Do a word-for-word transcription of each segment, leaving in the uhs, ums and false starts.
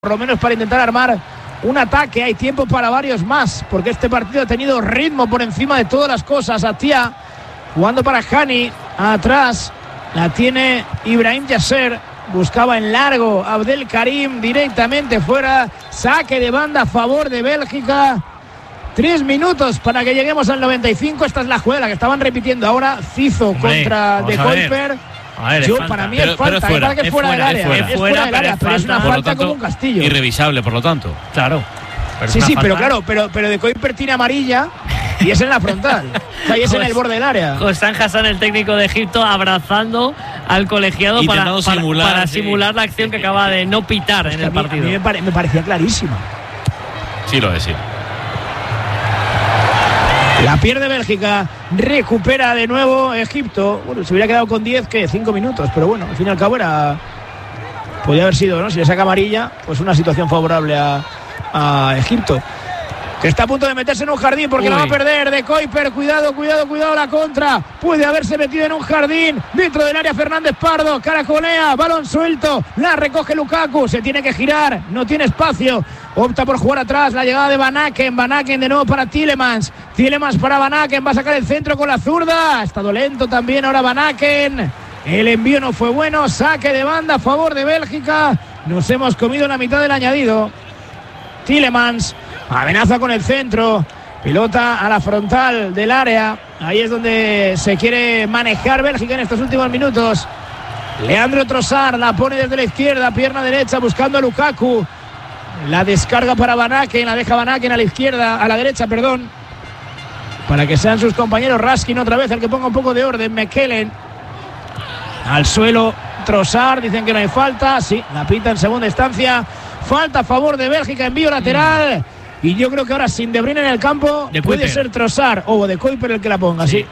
por lo menos para intentar armar un ataque. Hay tiempo para varios más, porque este partido ha tenido ritmo por encima de todas las cosas. Atia jugando para Hani, atrás la tiene Ibrahim Yasser, buscaba en largo Abdel Karim, directamente fuera, saque de banda a favor de Bélgica. Tres minutos para que lleguemos al noventa y cinco. Esta es la jugada que estaban repitiendo ahora. Cizo Hombre, contra De Kuiper. Yo, para mí pero, es falta, pero es fuera, es, es fuera, fuera del área, es fuera, es fuera del área, pero es una falta tanto, como un castillo. Irrevisable, por lo tanto. Claro. Pero sí, sí, falta. pero claro, pero, pero De Kuiper tiene amarilla y es en la frontal. O sea, y es en el borde del área. Hossam Hassan, el técnico de Egipto, abrazando al colegiado para, para, simular, para sí. simular la acción que acaba de no pitar es en el a mí, partido. A mí me, pare, me parecía clarísima. Sí lo es, sí. La pierde Bélgica, recupera de nuevo Egipto. Bueno, se hubiera quedado con diez, que cinco minutos, pero bueno, al fin y al cabo era... podía haber sido, ¿no? Si le saca amarilla, pues una situación favorable a, a Egipto, que está a punto de meterse en un jardín porque Uy. la va a perder. De Kuiper, cuidado, cuidado, cuidado la contra. Puede haberse metido en un jardín dentro del área. Fernández Pardo, caracolea, balón suelto, la recoge Lukaku, se tiene que girar, no tiene espacio, opta por jugar atrás. La llegada de Van Aken, Van Aken de nuevo para Tielemans, Tielemans para Van Aken, va a sacar el centro con la zurda, ha estado lento también ahora Van Aken. El envío no fue bueno, saque de banda a favor de Bélgica. Nos hemos comido la mitad del añadido. Tielemans amenaza con el centro, pilota a la frontal del área. Ahí es donde se quiere manejar Bélgica en estos últimos minutos. Leandro Trossard la pone desde la izquierda, pierna derecha, buscando a Lukaku. La descarga para Van Aken, la deja Van Aken a la izquierda, a la derecha, perdón, para que sean sus compañeros. Raskin otra vez el que ponga un poco de orden. McKellen al suelo, Trossard, dicen que no hay falta. Sí, la pita en segunda instancia. Falta a favor de Bélgica, envío lateral. Mm. Y yo creo que ahora sin De Bruyne en el campo de puede Kuiper. ser Trossard o De Kuiper el que la ponga, sí. sí.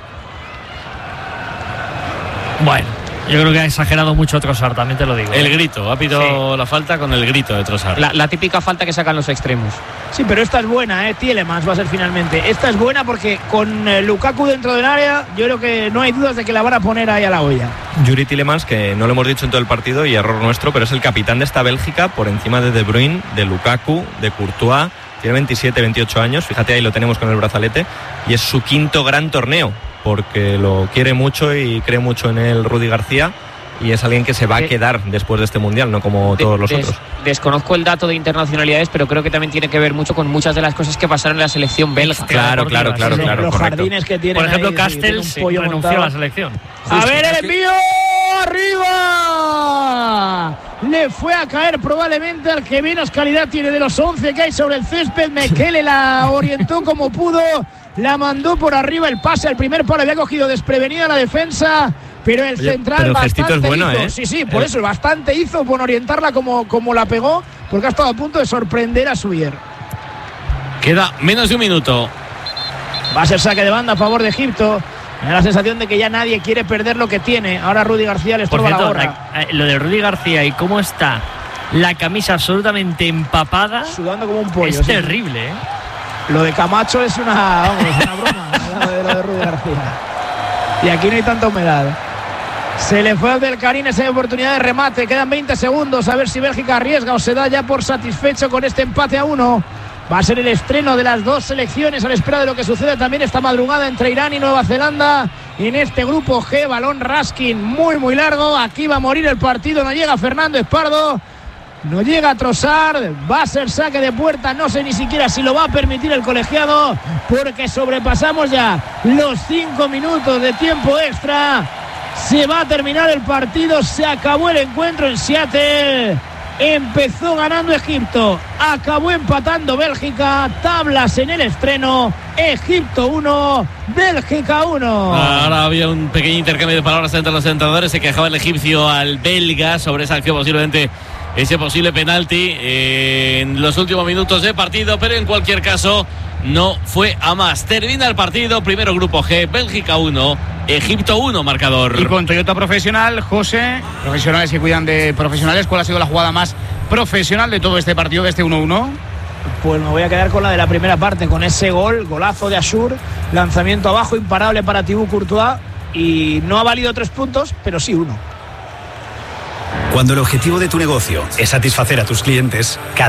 Bueno, yo creo que ha exagerado mucho Trossard, también te lo digo. El grito, ha pedido sí. la falta con el grito de Trossard. La, la típica falta que sacan los extremos. Sí, pero esta es buena, ¿eh? Tielemans va a ser finalmente. Esta es buena porque con eh, Lukaku dentro del área, yo creo que no hay dudas de que la van a poner ahí a la olla. Yuri Tielemans, que no lo hemos dicho en todo el partido y error nuestro, pero es el capitán de esta Bélgica por encima de De Bruyne, de Lukaku, de Courtois. Tiene veintisiete, veintiocho años, fíjate, ahí lo tenemos con el brazalete, y es su quinto gran torneo, porque lo quiere mucho y cree mucho en él Rudi García, y es alguien que se va a quedar después de este mundial, no como todos los des, otros. Desconozco el dato de internacionalidades, pero creo que también tiene que ver mucho con muchas de las cosas que pasaron en la selección belga. Claro, claro, claro, sí, claro. Los correcto. jardines que tienen. Por ejemplo, ahí, Castells sí, renunció a la selección. A Justo, ver el envío arriba. Le fue a caer probablemente al que menos calidad tiene de los once que hay sobre el césped. Mekele la orientó como pudo, la mandó por arriba el pase al primer palo, había cogido desprevenida la defensa, pero el Oye, central pero el bastante es bueno, hizo. ¿eh? Sí, sí, por eh. eso bastante hizo por orientarla como, como la pegó, porque ha estado a punto de sorprender a Suyer. Queda menos de un minuto. Va a ser saque de banda a favor de Egipto. Me da la sensación de que ya nadie quiere perder lo que tiene. Ahora Rudi García les Por toma cierto, la gorra. La, lo de Rudi García y cómo está la camisa absolutamente empapada, sudando como un pollo. Es sí. terrible, ¿eh? Lo de Camacho es una, vamos, es una broma. Lo de, lo de Rudi García. Y aquí no hay tanta humedad. Se le fue Abdel Karim esa oportunidad de remate. Quedan veinte segundos. A ver si Bélgica arriesga o se da ya por satisfecho con este empate a uno. Va a ser el estreno de las dos selecciones a la espera de lo que sucede también esta madrugada entre Irán y Nueva Zelanda. En este grupo G, balón Raskin muy muy largo. Aquí va a morir el partido. No llega Fernández Pardo, no llega Trossard. Va a ser saque de puerta. No sé ni siquiera si lo va a permitir el colegiado, porque sobrepasamos ya los cinco minutos de tiempo extra. Se va a terminar el partido. Se acabó el encuentro en Seattle. Empezó ganando Egipto, acabó empatando Bélgica. Tablas en el estreno. Egipto uno, Bélgica uno. Ahora había un pequeño intercambio de palabras entre los entrenadores. Se quejaba el egipcio al belga sobre esa acción, posiblemente ese posible penalti en los últimos minutos de partido, pero en cualquier caso no fue a más. Termina el partido, primero grupo G, Bélgica uno, Egipto uno, marcador. Y con Toyota Profesional, José, profesionales que cuidan de profesionales, ¿cuál ha sido la jugada más profesional de todo este partido, de este uno uno? Pues me voy a quedar con la de la primera parte, con ese gol, golazo de Ashur, lanzamiento abajo, imparable para Thibaut Courtois, y no ha valido tres puntos, pero sí uno. Cuando el objetivo de tu negocio es satisfacer a tus clientes, cada